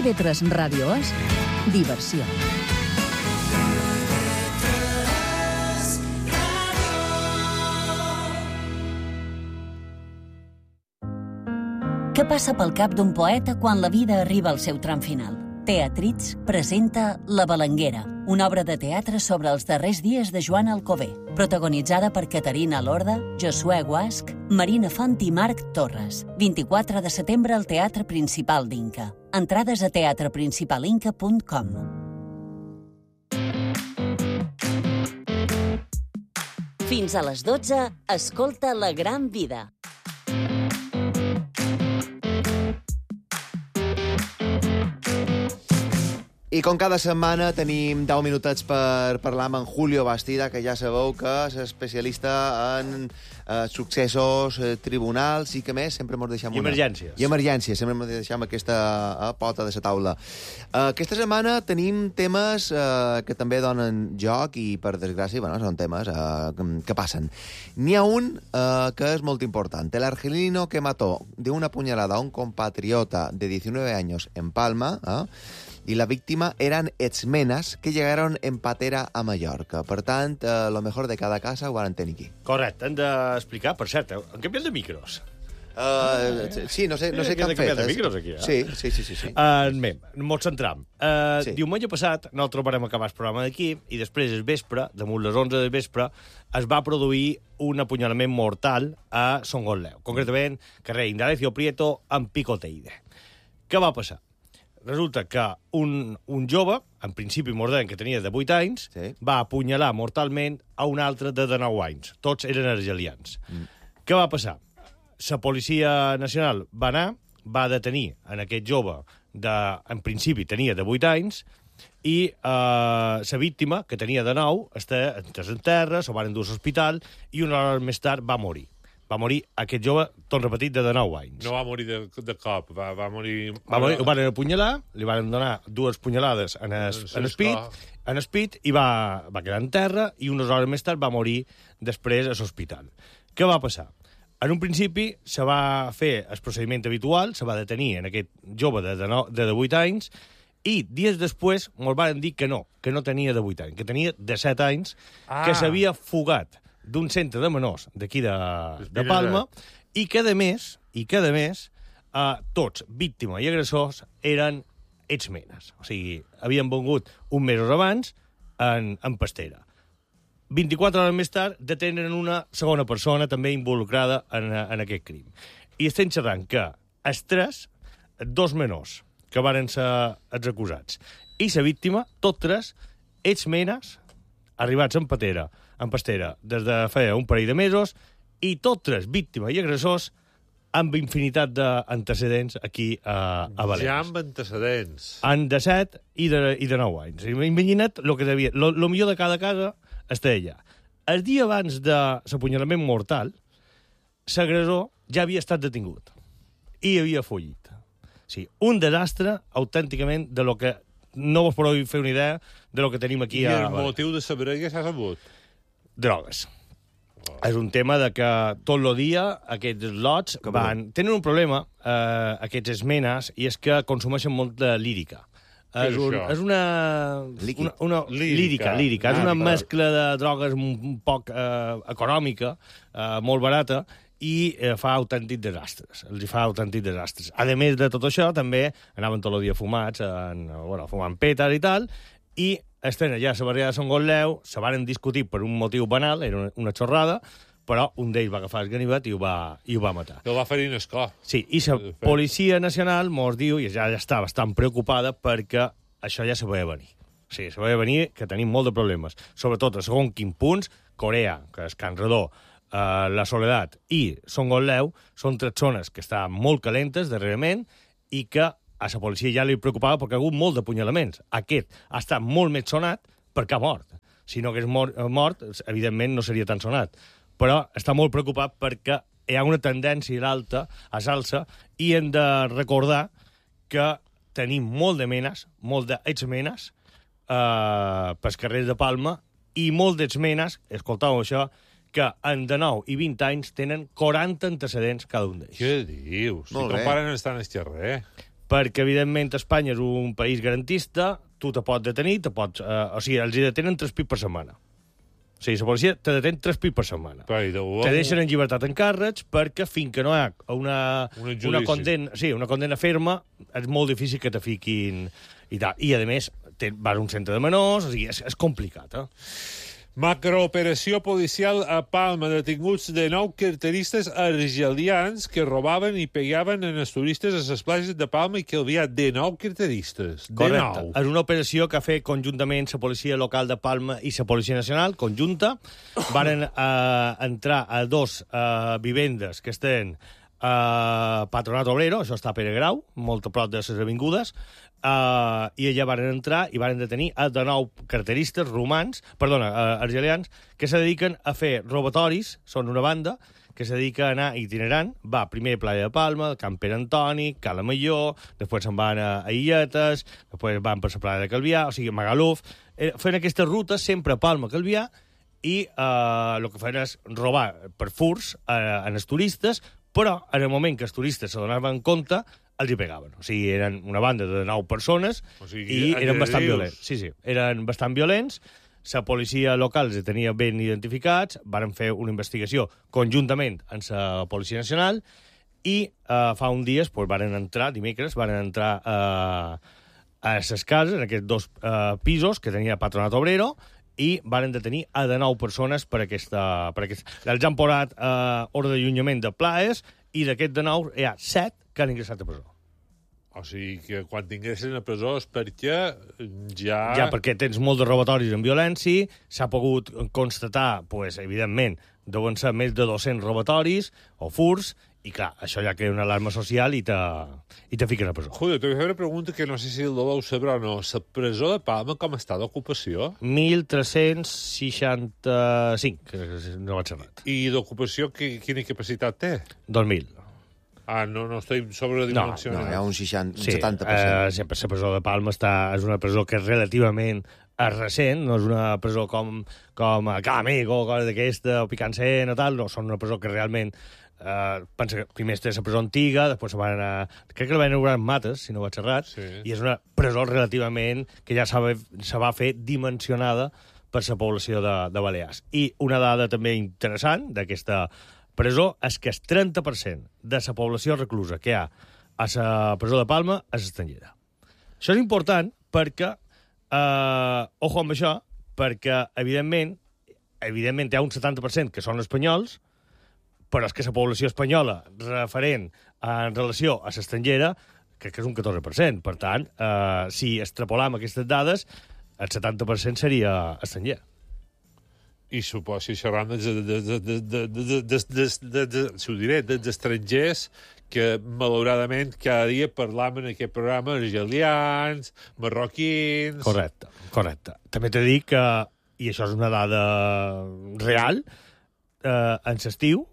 TV3 Ràdio és diversió. Què passa pel cap d'un poeta quan la vida arriba al seu tram final? Teatrits presenta La Balanguera, una obra de teatre sobre els darrers dies de Joan Alcover, protagonitzada per Caterina Lorda, Josué Guasch, Marina Font i Marc Torres. 24 de setembre al Teatre Principal d'Inca. Entrades a teatreprincipalinca.com. Fins a les 12, escolta La Gran Vida. I com cada setmana tenim 10 minutets per parlar amb en Julio Bastida, que ja sabeu que és especialista en successos, tribunals i que més, sempre ens deixem emergències. I emergències, sempre ens deixem aquesta pota de la taula. Aquesta setmana tenim temes que també donen joc i, per desgràcia, bueno, són temes que passen. N'hi ha un que és molt important. El argelino que mató de una puñalada a un compatriota de 19 años en Palma, y la víctima eran exmenas que llegaron en patera a Mallorca. Per tant, lo mejor de cada casa ho van tenir aquí. Correcte, hem d'explicar, per cert, han canviat de micros. Sí, no sé què han fet. Canviat de micros aquí, Sí. Bé, molt centram. Diumenge passat, nosaltres vam acabar el programa d'aquí i després, al vespre, damunt les 11 del vespre, es va produir un apunyalament mortal a Son Gotleu. Concretament, carrer Indalecio Prieto, amb Picoteide. Què va passar? Resulta que un jove, en principi mordent, que tenia de 8 anys, va apunyalar mortalment a un altre de 19 anys. Tots eren argelians. Què va passar? La Policia Nacional va anar, va detenir en aquest jove, en principi tenia de 8 anys, i la víctima, que tenia de 9, està en terra, se'l van endur a l'hospital, i una hora més tard va morir. Va morir aquest jove, tot repetit, de 9 anys. No va morir de cop, va morir... Ho van apunyalar, li van donar 2 punyalades en el pit i va quedar en terra i unes hores més tard va morir després a l'hospital. Què va passar? En un principi se va fer el procediment habitual, se va detenir en aquest jove de 8 anys i dies després ens van dir que no tenia de 8 anys, que tenia de 7 anys, que s'havia fugat d'un centre de menors d'aquí de Palma i que, a més, tots, víctima i agressors, eren exmenes. O sigui, havien vengut un mes abans en pastera. 24 hores més tard detenen una segona persona també involucrada en aquest crim. I estem xerrant que els 2 menors que varen ser els acusats i la víctima, tots 3, exmenes arribats en pastera des de feia un parell de mesos i tots 3, víctima i agressors, amb infinitat d'antecedents aquí a València. Ja amb antecedents. En de 7 i de 9 anys. Imagina't el que devia... Lo millor de cada casa està allà. El dia abans de l'apunyalament mortal, l'agressor ja havia estat detingut i havia fugit. Sí, un desastre autènticament de lo que... No vos podeu fer una idea de lo que tenim aquí a... I el motiu de saber què s'ha sabut? Drogues. És un tema de que tot el dia aquests lots tenen un problema, aquests esmenes, i és que consumeixen molta lírica. És una lírica. És una mescla de drogues un poc econòmica, molt barata, i fa autèntics desastres. Els fa autèntics desastres. A més de tot això, també anaven tot el dia fumats, fumant pétard i tal, i estan allà a la barriada de Son Gotleu, se van discutir per un motiu banal, era una xorrada, però un d'ells va agafar el ganivet i ho va matar. El va ferir en escó. Sí, i la Policia Nacional mos diu, i ja està bastant preocupada, perquè això ja se veia venir. O sigui, se veia venir que tenim molt de problemes. Sobretot, a segon quin punts, Corea, que és Can Redó, la Soledat i Son Gotleu són 3 zones que estan molt calentes darrerament i que a la policia ja li preocupava perquè ha hagut molt d'apunyalaments. Aquest ha estat molt més sonat perquè ha mort. Si no hagués mort, evidentment no seria tan sonat. Però està molt preocupat perquè hi ha una tendència alta a salsa i hem de recordar que tenim molt de menes, molt d'exmenes pels carrers de Palma i molt d'exmenes, escoltàveu això, que en de 9 i 20 anys tenen 40 antecedents cada un d'ells. Què dius? Si no paren estan al carrer. perquè, evidentment, Espanya és un país garantista, tu te pots detenir, o sigui, els hi detenen 3 pits per setmana. O sigui, la policia te detén 3 pits per setmana. Te deixen en llibertat en càrrecs perquè fins que no hi ha una condemna ferma és molt difícil que te fiquin i tal. I, a més, vas a un centre de menors, o sigui, és complicat, Macrooperació policial a Palma. Detinguts de 9 carteristes argelians que robaven i pegaven en els turistes a les platges de Palma i Calvià. De 9 carteristes. Correcte. És una operació que ha fet conjuntament la policia local de Palma i la policia nacional, conjunta. Varen entrar a 2 vivendes que estan a Patronat Obrero, això està a Pere Grau, molt a prop de les avingudes, i allà van entrar i van detenir a de 9 carteristes argelians, que se dediquen a fer robatoris, són una banda, que se dedica a anar itinerant, va primer a Playa de Palma, Camp Pere Antoni, Cala Major, després se'n van a Illetes, després van per la Playa de Calvià, o sigui, Magaluf, fent aquestes rutes sempre a Palma, Calvià, i el que feien és robar per furs en els turistes, però en el moment que els turistes se donaven compte, els hi pegaven. O sigui, eren una banda de 9 persones i eren bastant violents. Sí, eren bastant violents. La policia local els tenia ben identificats, van fer una investigació conjuntament amb la Policia Nacional i fa un dia, van entrar, dimecres, van entrar a les cases, en aquests 2 pisos que tenia Patronat Obrero, i van detenir a de 9 persones per aquesta... Els han posat ordre d'allunyament de plaes i d'aquests de 9 hi ha 7 que han ingressat a presó. O sigui, que quan t'ingressen a presó és perquè ja... Ja, perquè tens molt de robatoris amb violència, s'ha pogut constatar, pues, evidentment, deuen ser més de 200 robatoris o furs, i clar, això ja crea una alarma social i te fiquen a presó. Julio, te vull fer una pregunta que no sé si el voleu saber o no. La presó de Palma com està d'ocupació? 1.365, no vaig errat. I d'ocupació quina capacitat té? 2.000. No estic sobredimensionat. No, hi ha un 60, sí, 70%. Sempre la presó de Palma és una presó que és relativament recent, no és una presó com Camego, o cosa d'aquesta, o Picancent o tal, no, són una presó que realment pensa que primer és la presó antiga, després crec que la van inaugurar en Mates, si no vaig errat, sí. I és una presó relativament que ja se va fer dimensionada per la població de Balears. I una dada també interessant d'aquesta presó és que el 30% de la població reclusa que hi ha a la presó de Palma és estrangera. Això és important perquè, ojo amb això, perquè evidentment hi ha un 70% que són espanyols, però és que la població espanyola referent en relació a l'estrangera crec que és un 14%. Per tant, si extrapolam aquestes dades, el 70% seria estranger. I suposo que xerrant dels estrangers que, malauradament, cada dia parlam en aquest programa argelians, marroquins... Correcte. També t'he dit que, i això és una dada real, en l'estiu,